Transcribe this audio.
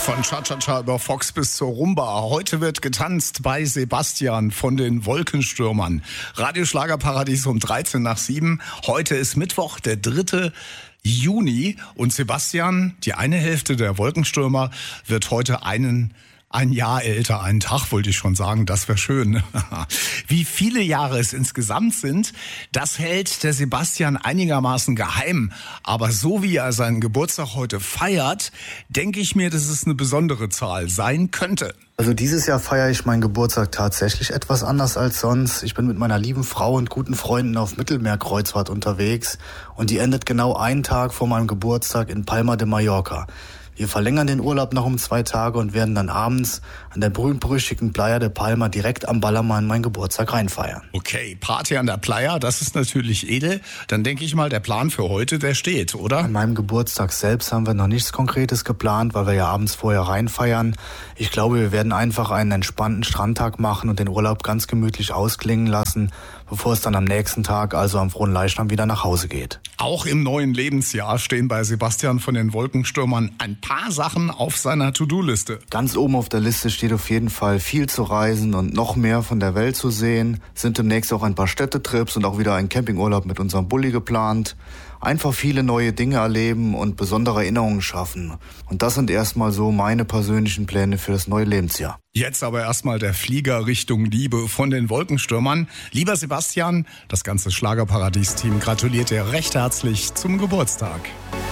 Von Cha-Cha-Cha über Fox bis zur Rumba. Heute wird getanzt bei Sebastian von den Wolkenstürmern. Radioschlagerparadies um 7:13. Heute ist Mittwoch, der 3. Juni. Und Sebastian, die eine Hälfte der Wolkenstürmer, wird heute ein Jahr älter, einen Tag wollte ich schon sagen, das wäre schön. Wie viele Jahre es insgesamt sind, das hält der Sebastian einigermaßen geheim. Aber so wie er seinen Geburtstag heute feiert, denke ich mir, dass es eine besondere Zahl sein könnte. Also dieses Jahr feiere ich meinen Geburtstag tatsächlich etwas anders als sonst. Ich bin mit meiner lieben Frau und guten Freunden auf Mittelmeerkreuzfahrt unterwegs und die endet genau einen Tag vor meinem Geburtstag in Palma de Mallorca. Wir verlängern den Urlaub noch um 2 Tage und werden dann abends an der berühmt-berüchtigten Playa de Palma direkt am Ballermann meinen Geburtstag reinfeiern. Okay, Party an der Playa, das ist natürlich edel. Dann denke ich mal, der Plan für heute, der steht, oder? An meinem Geburtstag selbst haben wir noch nichts Konkretes geplant, weil wir ja abends vorher reinfeiern. Ich glaube, wir werden einfach einen entspannten Strandtag machen und den Urlaub ganz gemütlich ausklingen lassen, bevor es dann am nächsten Tag, also am Fronleichnam, wieder nach Hause geht. Auch im neuen Lebensjahr stehen bei Sebastian von den Wolkenstürmern ein paar Sachen auf seiner To-Do-Liste. Ganz oben auf der Liste steht auf jeden Fall viel zu reisen und noch mehr von der Welt zu sehen. Sind demnächst auch ein paar Städtetrips und auch wieder ein Campingurlaub mit unserem Bulli geplant. Einfach viele neue Dinge erleben und besondere Erinnerungen schaffen. Und das sind erstmal so meine persönlichen Pläne für das neue Lebensjahr. Jetzt aber erstmal der Flieger Richtung Liebe von den Wolkenstürmern. Lieber Sebastian, das ganze Schlagerparadies-Team gratuliert dir recht herzlich zum Geburtstag.